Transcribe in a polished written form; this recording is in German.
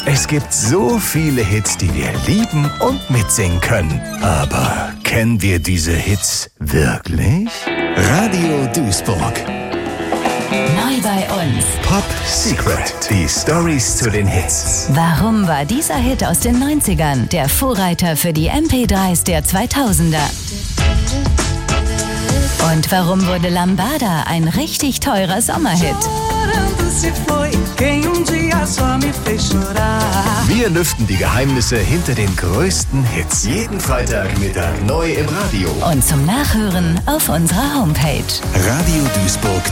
Es gibt so viele Hits, die wir lieben und mitsingen können. Aber kennen wir diese Hits wirklich? Radio Duisburg. Neu bei uns. Pop Secret. Die Stories zu den Hits. Warum war dieser Hit aus den 90ern der Vorreiter für die MP3s der 2000er? Und warum wurde Lambada ein richtig teurer Sommerhit? Wir lüften die Geheimnisse hinter den größten Hits. Jeden Freitagmittag neu im Radio. Und zum Nachhören auf unserer Homepage. radioduisburg.de